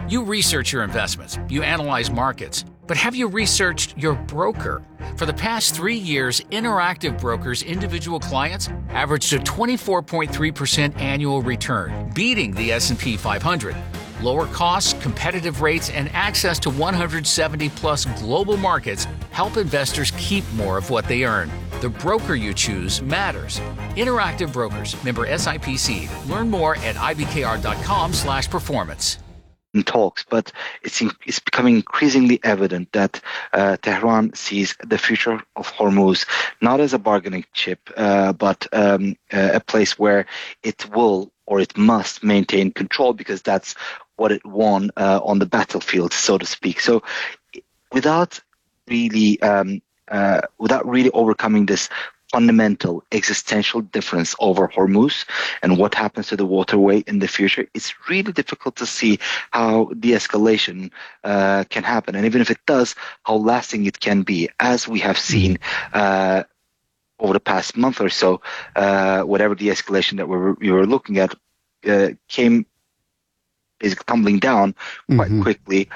You research your investments, you analyze markets, but have you researched your broker? For the past 3 years, Interactive Brokers' individual clients averaged a 24.3% annual return, beating the S&P 500. Lower costs, competitive rates, and access to 170-plus global markets help investors keep more of what they earn. The broker you choose matters. Interactive Brokers, member SIPC. Learn more at ibkr.com/performance. Talks, but it's becoming increasingly evident that Tehran sees the future of Hormuz not as a bargaining chip, but a place where it will or it must maintain control, because that's what it won on the battlefield, so to speak. So without really overcoming this fundamental existential difference over Hormuz and what happens to the waterway in the future, it's really difficult to see how de-escalation can happen. And even if it does, how lasting it can be, as we have seen over the past month or so. Whatever de-escalation that we were looking at came is tumbling down quite quickly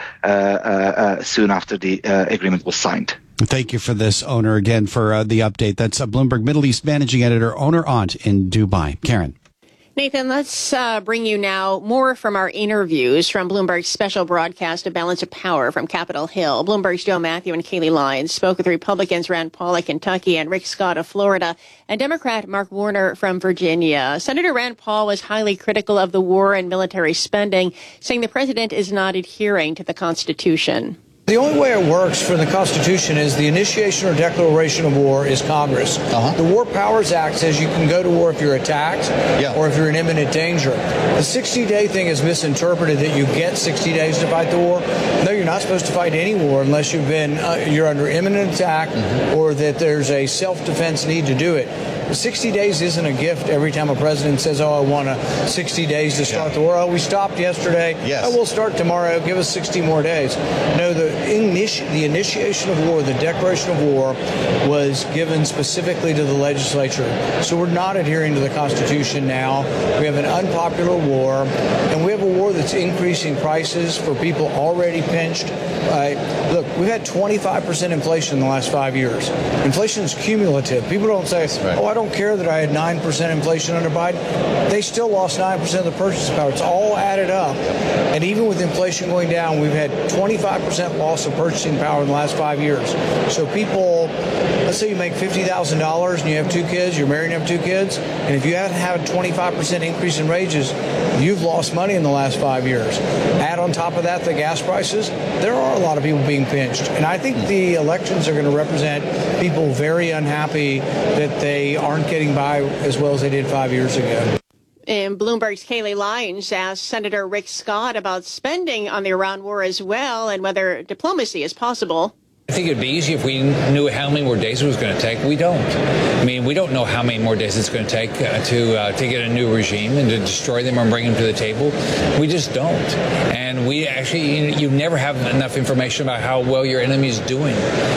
soon after the agreement was signed. Thank you for this, Owner, again, for the update. That's Bloomberg Middle East Managing Editor, Owner Aunt in Dubai. Karen. Nathan, let's bring you now more from our interviews from Bloomberg's special broadcast of Balance of Power from Capitol Hill. Bloomberg's Joe Matthew and Kayleigh Lyons spoke with Republicans Rand Paul of Kentucky and Rick Scott of Florida and Democrat Mark Warner from Virginia. Senator Rand Paul was highly critical of the war and military spending, saying the president is not adhering to the Constitution. The only way it works for the Constitution is the initiation or declaration of war is Congress. The War Powers Act says you can go to war if you're attacked or if you're in imminent danger. The 60-day thing is misinterpreted that you get 60 days to fight the war. No, you're not supposed to fight any war unless you're under imminent attack or that there's a self-defense need to do it. 60 days isn't a gift every time a president says, I want 60 days to start the war. Oh, we stopped yesterday. Oh, we'll start tomorrow. Give us 60 more days. No, the initiation of war, the declaration of war, was given specifically to the legislature. So we're not adhering to the Constitution now. We have an unpopular war, and we have a war that's increasing prices for people already pinched. Look, we've had 25% inflation in the last 5 years. Inflation is cumulative. People don't say, I don't care that I had 9% inflation under Biden. They still lost 9% of the purchasing power. It's all added up. And even with inflation going down, we've had 25% loss of purchasing power in the last 5 years. So people, let's say you make $50,000 and you have 2 kids, you're married and have 2 kids, and if you haven't had a 25% increase in wages, you've lost money in the last 5 years. Add on top of that the gas prices, there are a lot of people being pinched. And I think the elections are going to represent people very unhappy that they aren't getting by as well as they did 5 years ago. And Bloomberg's Kayleigh Lyons asked Senator Rick Scott about spending on the Iran war as well and whether diplomacy is possible. I think it'd be easy if we knew how many more days it was going to take. We don't. I mean, we don't know how many more days it's going to take to get a new regime and to destroy them or bring them to the table. We just don't. And we actually, you never have enough information about how well your enemy is doing.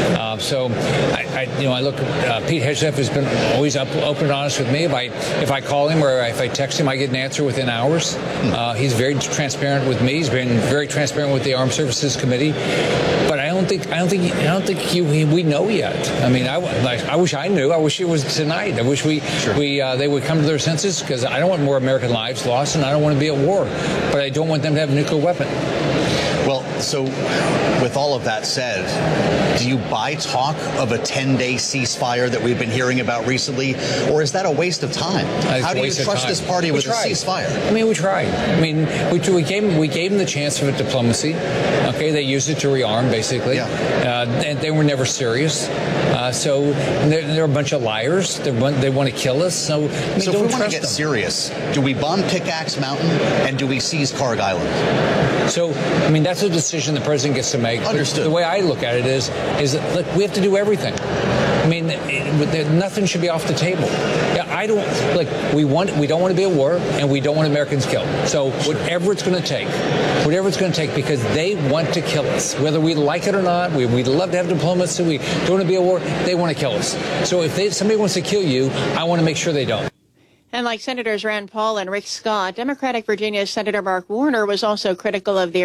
So I look. Pete Hegseth has been always open and honest with me. If I call him or if I text him, I get an answer within hours. He's very transparent with me. He's been very transparent with the Armed Services Committee. But I don't think we know yet. I mean, I wish I knew. I wish it was tonight. I wish they would come to their senses, because I don't want more American lives lost, and I don't want to be at war. But I don't want them to have a nuclear weapon. Well, so with all of that said, do you buy talk of a 10-day ceasefire that we've been hearing about recently, or is that a waste of time? How do you trust this party with a ceasefire? I mean, we tried. I mean, we gave them the chance of a diplomacy. Okay, they used it to rearm, basically. And they were never serious. So they're a bunch of liars. They want to kill us. So if we want to get serious, do we bomb Pickaxe Mountain and do we seize Karg Island? So, I mean, that's a decision the president gets to make. Understood. The way I look at it is look, we have to do everything. I mean, nothing should be off the table. We don't want to be at war, and we don't want Americans killed. So whatever it's going to take, because they want to kill us, whether we like it or not. We'd love to have diplomacy. We don't want to be at war. They want to kill us. So if somebody wants to kill you, I want to make sure they don't. And like Senators Rand Paul and Rick Scott, Democratic Virginia Senator Mark Warner was also critical of the